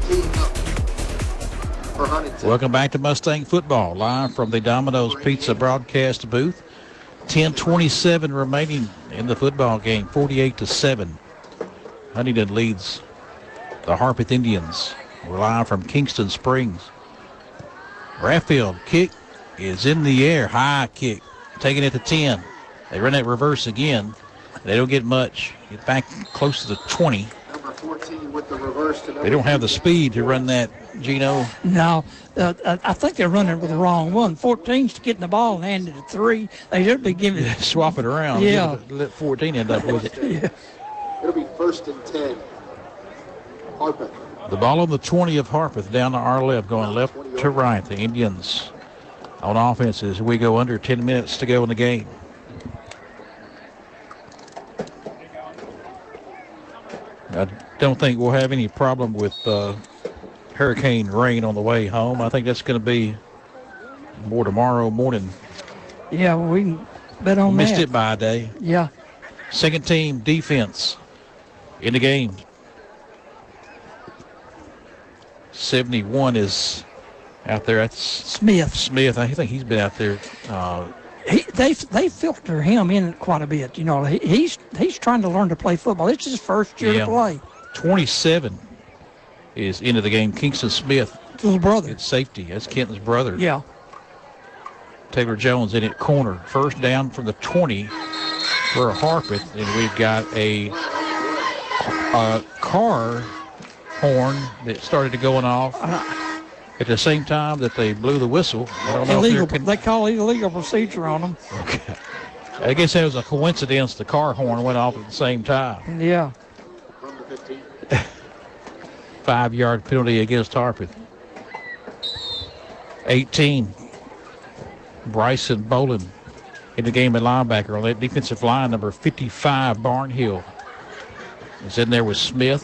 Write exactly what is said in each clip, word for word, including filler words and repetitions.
Welcome back to Mustang Football, live from the Domino's Pizza broadcast booth. ten twenty-seven remaining in the football game, forty-eight to seven. Huntington leads the Harpeth Indians. We're live from Kingston Springs. Rathfield kick is in the air, high kick, taking it to ten. They run that reverse again. They don't get much. Get back close to the twenty. Number fourteen with the reverse to They don't have the speed to run that, Gino. No, uh, I think they're running with the wrong one. fourteen's getting the ball and handing it to three. They should be giving it. Swap it around. Yeah. It, let fourteen end up with it. Yeah. It'll be first and ten. Harpeth. The ball on the twenty of Harpeth, down to our left, going left to right. The Indians on offense as we go under ten minutes to go in the game. I don't think we'll have any problem with uh, hurricane rain on the way home. I think that's going to be more tomorrow morning. Yeah, well, we can bet on Missed that. it by a day. Yeah. Second team defense in the game. seventy-one is out there. That's Smith. Smith. I think he's been out there. Uh, He, they they filter him in quite a bit. You know, he, he's he's trying to learn to play football. It's his first year Yeah. to play. twenty-seven is into the game. Kingston Smith, Little brother. it's safety. That's Kenton's brother. Yeah. Taylor Jones in at corner. First down from the twenty for Harpeth. And we've got a, a car horn that started going off at the same time that they blew the whistle. I don't know Illegal. if they're con- They call illegal procedure on them. Okay. I guess that was a coincidence. The car horn went off at the same time. Yeah. Number fifteen. Five-yard penalty against Harpeth. eighteen. Bryson Bolin in the game at linebacker on that defensive line. Number fifty-five, Barnhill, is in there with Smith.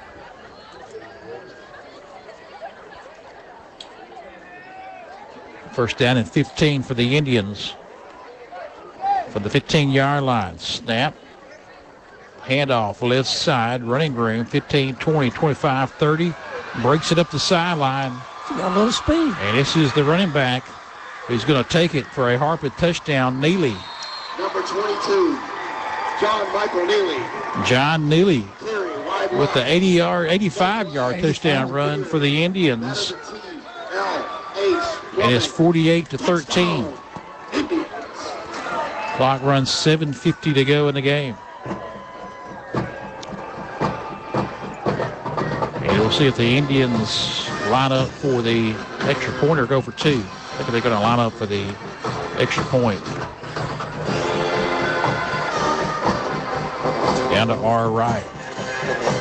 First down and fifteen for the Indians. From the fifteen-yard line. Snap. Handoff, left side, running room, fifteen, twenty, twenty-five, thirty. Breaks it up the sideline. He got a little speed. And this is the running back who's going to take it for a Harpeth touchdown, Neely. Number twenty-two, John Michael Neely. John Neely Cleary, wide with the right. eighty-yard, eighty-five-yard touchdown run for the Indians. seventeen, L. Ace. And it's forty-eight to thirteen. Indians. Clock runs seven fifty to go in the game. And we'll see if the Indians line up for the extra point or go for two. I think they're going to line up for the extra point. Down to our right.